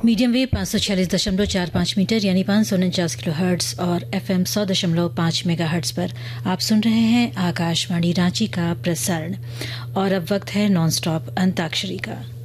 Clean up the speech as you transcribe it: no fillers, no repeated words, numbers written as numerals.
Medium wave 546.45 metre यानी 549 kilo hertz और FM 100.5 mega hertz पर आप सुन रहे हैं आकाशवाणी रांची का प्रसारण। और अब वक्त है नॉन स्टॉप अंताक्षरी का।